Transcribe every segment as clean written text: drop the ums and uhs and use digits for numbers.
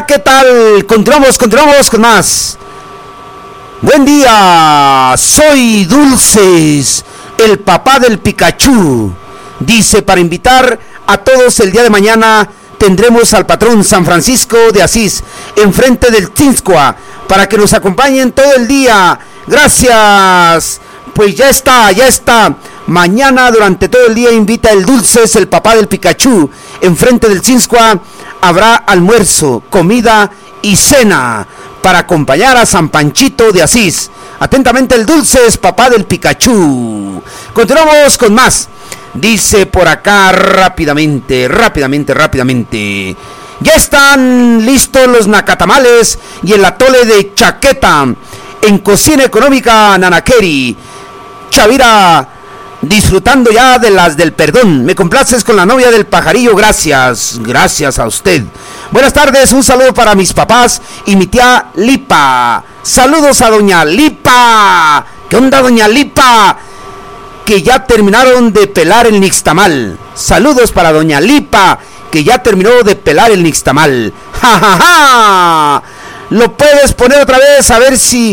¿qué tal? Continuamos con más. Buen día, soy Dulces, el papá del Pikachu. Dice, para invitar a todos el día de mañana tendremos al patrón San Francisco de Asís, enfrente del Tzintzcoa, para que nos acompañen todo el día. Gracias. Pues ya está. Mañana durante todo el día invita el Dulces, el papá del Pikachu. Enfrente del Tzintzcoa habrá almuerzo, comida y cena para acompañar a San Panchito de Asís. Atentamente el Dulces, papá del Pikachu. Continuamos con más. Dice por acá rápidamente. Ya están listos los nacatamales y el atole de chaqueta en Cocina Económica Nanakeri. Chavira, disfrutando ya de las del perdón. Me complaces con la novia del pajarillo, gracias a usted. Buenas tardes, un saludo para mis papás y mi tía Lipa. Saludos a doña Lipa. ¿Qué onda, doña Lipa? Que ya terminaron de pelar el nixtamal. Saludos para doña Lipa, que ya terminó de pelar el nixtamal. ¡Ja, ja, ja! Lo puedes poner otra vez, a ver si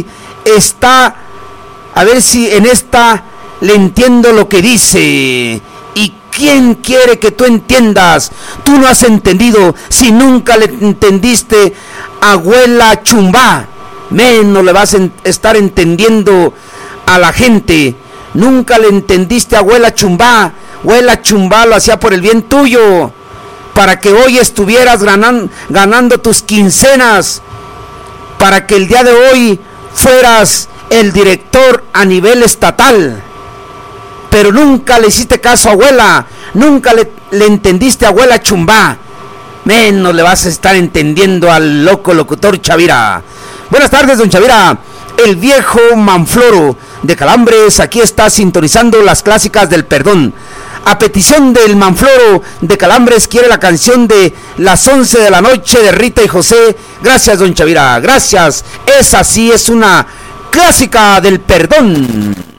en esta le entiendo lo que dice. ¿Y quién quiere que tú entiendas? Tú no has entendido. Si nunca le entendiste, abuela Chumbá, menos le vas a estar entendiendo a la gente. Nunca le entendiste a abuela Chumbá. Abuela Chumbá lo hacía por el bien tuyo, para que hoy estuvieras ganando tus quincenas, para que el día de hoy fueras el director a nivel estatal. Pero nunca le hiciste caso a abuela, nunca le entendiste a abuela Chumbá, menos le vas a estar entendiendo al loco locutor Chavira. Buenas tardes, don Chavira. El viejo Manfloro de Calambres aquí está sintonizando las clásicas del perdón. A petición del Manfloro de Calambres quiere la canción de las 11 de la noche de Rita y José. Gracias, don Chavira, gracias. Esa sí es una clásica del perdón.